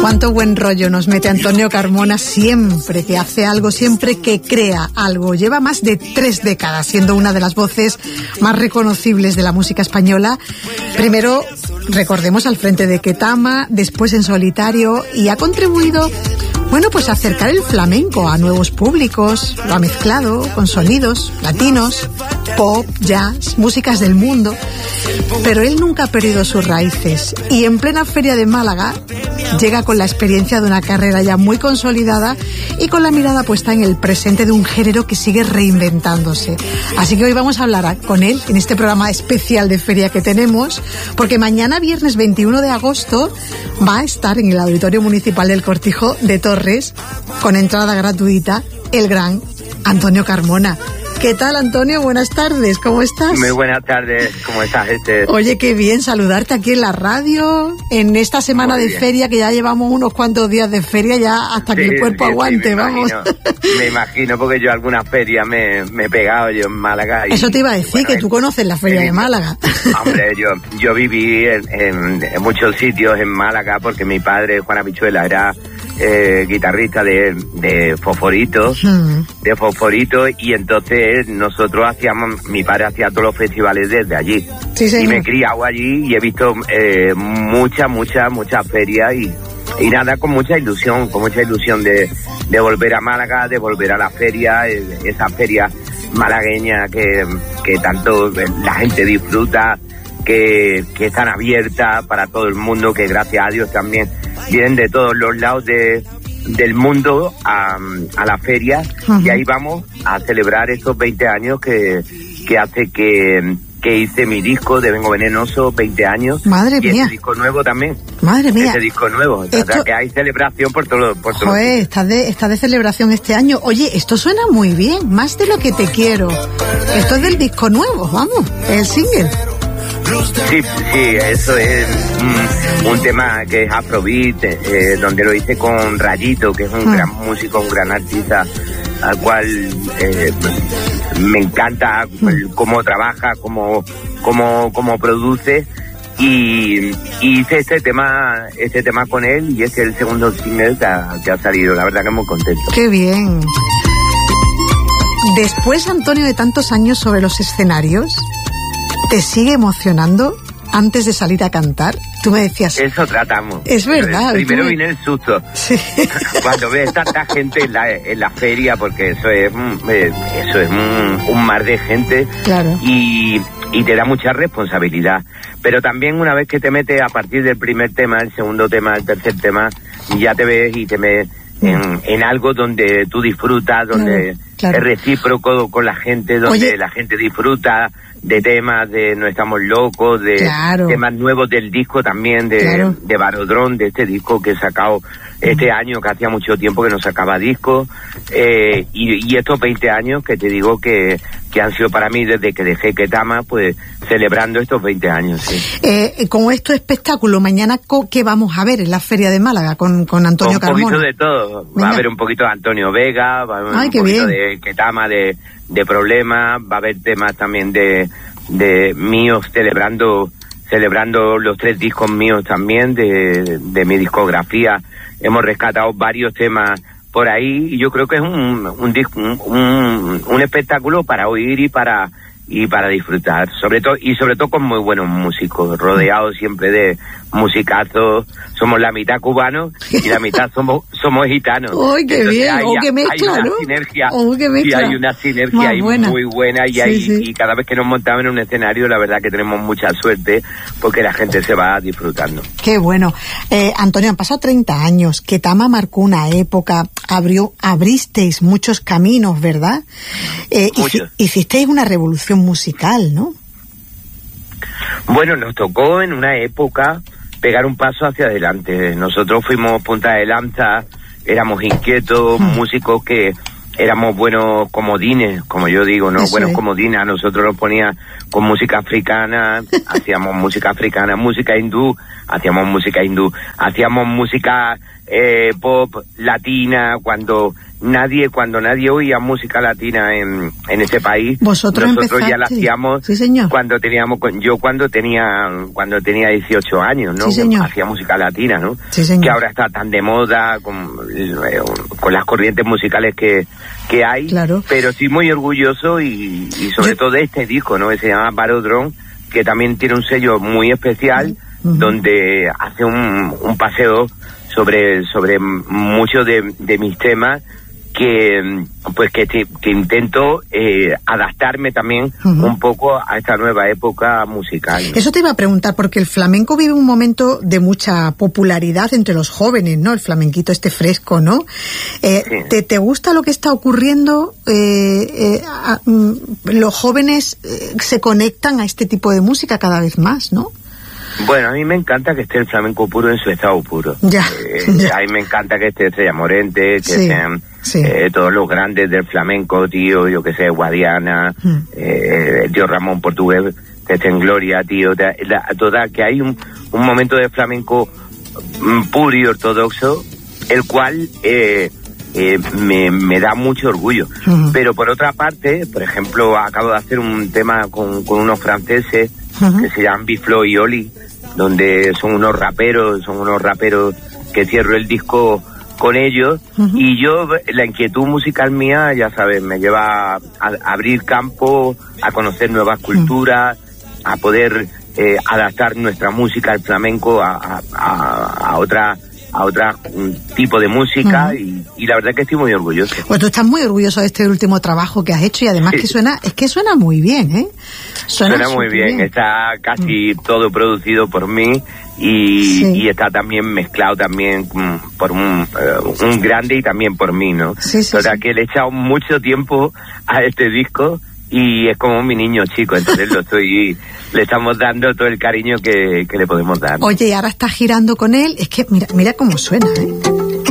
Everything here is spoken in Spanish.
Cuánto buen rollo nos mete Antonio Carmona siempre que hace algo, siempre que crea algo. Lleva más de 3 décadas siendo una de las voces más reconocibles de la música española. Primero, recordemos, al frente de Ketama, después en solitario, y ha contribuido, bueno, pues a acercar el flamenco a nuevos públicos. Lo ha mezclado con sonidos latinos, pop, jazz, músicas del mundo. Pero él nunca ha perdido sus raíces, y en plena Feria de Málaga llega con la experiencia de una carrera ya muy consolidada y con la mirada puesta en el presente de un género que sigue reinventándose. Así que hoy vamos a hablar con él en este programa especial de feria que tenemos, porque mañana, viernes 21 de agosto, va a estar en el Auditorio Municipal del Cortijo de Torres, con entrada gratuita, el gran Antonio Carmona. ¿Qué tal, Antonio? Buenas tardes, ¿cómo estás? Muy buenas tardes, ¿cómo estás, Esther? Oye, qué bien saludarte aquí en la radio, en esta semana de feria, que ya llevamos unos cuantos días de feria, ya hasta que el cuerpo aguante, vamos. Me imagino, porque yo algunas ferias me he pegado yo en Málaga. Eso te iba a decir, bueno, que tú conoces la feria de Málaga. Hombre, yo viví en muchos sitios en Málaga, porque mi padre, Juan Habichuela, era guitarrista de Fosforito, y entonces nosotros mi padre hacía todos los festivales desde allí. Sí, y me he criado allí y he visto muchas ferias y nada, con mucha ilusión de volver a Málaga, de volver a la feria, esa feria malagueña que tanto la gente disfruta, que están abiertas para todo el mundo, que gracias a Dios también vienen de todos los lados del mundo a la feria. Y ahí vamos a celebrar estos 20 años que hace que hice mi disco de Vengo Venenoso, 20 años. Madre mía. Ese disco nuevo también. Madre mía. Ese disco nuevo. O sea, que hay celebración por todo. Joder, está de celebración este año. Oye, esto suena muy bien, más de lo que te quiero. Esto es del disco nuevo, vamos, el single. Sí, eso es un tema que es Afrobeat, donde lo hice con Rayito, que es un gran músico, un gran artista, al cual me encanta cómo trabaja, cómo produce, y hice este tema con él, y este es el segundo single que ha salido. La verdad que muy contento. ¡Qué bien! Después, Antonio, de tantos años sobre los escenarios, ¿te sigue emocionando antes de salir a cantar? Tú me decías... Eso tratamos. Es verdad. Primero viene el susto. Sí. Cuando ves tanta gente en la feria, porque eso es un mar de gente. Claro. Y te da mucha responsabilidad. Pero también una vez que te metes a partir del primer tema, el segundo tema, el tercer tema, ya te ves y te metes en algo donde tú disfrutas, donde claro. Es recíproco con la gente, donde la gente disfruta de temas de No Estamos Locos, de temas nuevos del disco también, de Barodrón, de este disco que he sacado este año, que hacía mucho tiempo que no sacaba disco, y estos 20 años que te digo que han sido para mí desde que dejé Ketama, pues celebrando estos 20 años. Sí. Con esto espectáculo, mañana, ¿qué vamos a ver en la Feria de Málaga con Antonio Carmona? Un poquito de todo. Venga. Va a haber un poquito de Antonio Vega, va a haber un poquito de Ketama, de Problemas, va a haber temas también de míos, celebrando los 3 discos míos también de mi discografía. Hemos rescatado varios temas por ahí, y yo creo que es un espectáculo para oír y para disfrutar, sobre todo con muy buenos músicos, rodeados siempre de musicazos. Somos la mitad cubanos y la mitad somos gitanos. ¡Uy, qué bien! ¡Qué mezcla, ¿no? Y hay una sinergia ahí muy buena, y cada vez que nos montamos en un escenario, la verdad que tenemos mucha suerte, porque la gente se va disfrutando. ¡Qué bueno! Antonio, han pasado 30 años, Ketama marcó una época, abristeis muchos caminos, ¿verdad? Hicisteis una revolución musical, ¿no? Bueno, nos tocó en una época pegar un paso hacia adelante. Nosotros fuimos punta de lanza, éramos inquietos, músicos que éramos buenos comodines, como yo digo, ¿no? Buenos comodines. A nosotros nos ponía con música africana, hacíamos música africana, música hindú, hacíamos música pop latina, cuando cuando nadie oía música latina en ese país, nosotros ya la hacíamos. Sí, señor. Cuando tenía 18 años, ¿no? Sí, señor. Hacía música latina, ¿no? Sí, señor. Que ahora está tan de moda con las corrientes musicales que hay. Claro. Pero sí muy orgulloso y sobre todo de este disco, ¿no? Que se llama Barodrón, que también tiene un sello muy especial, donde hace un paseo sobre muchos de mis temas, que intento adaptarme también un poco a esta nueva época musical, ¿no? Eso te iba a preguntar, porque el flamenco vive un momento de mucha popularidad entre los jóvenes, ¿no? El flamenquito fresco, ¿no? Sí. ¿Te gusta lo que está ocurriendo? Los jóvenes se conectan a este tipo de música cada vez más, ¿no? Bueno, a mí me encanta que esté el flamenco puro en su estado puro. Ya. A mí me encanta que esté Estrella Morente, que sean todos los grandes del flamenco, tío, yo que sé, Guadiana, el tío Ramón Portugués, que esté en Gloria, tío, que hay un momento de flamenco puro y ortodoxo, el cual me da mucho orgullo. Pero por otra parte, por ejemplo, acabo de hacer un tema con unos franceses que se llaman Biflo y Oli, donde son unos raperos que cierro el disco con ellos, y yo, la inquietud musical mía, ya sabes, me lleva a abrir campo, a conocer nuevas culturas, a poder adaptar nuestra música al flamenco a otra tipo de música, y la verdad que estoy muy orgulloso. Pues tú estás muy orgulloso de este último trabajo que has hecho, y además que suena muy bien, ¿eh? Suena muy bien, está casi todo producido por mí, y está también mezclado también por un grande y también por mí, ¿no? O sea, que le he echado mucho tiempo a este disco, y es como mi niño chico, entonces le estamos dando todo el cariño que le podemos dar. Oye, y ahora estás girando con él, es que mira cómo suena, ¿eh?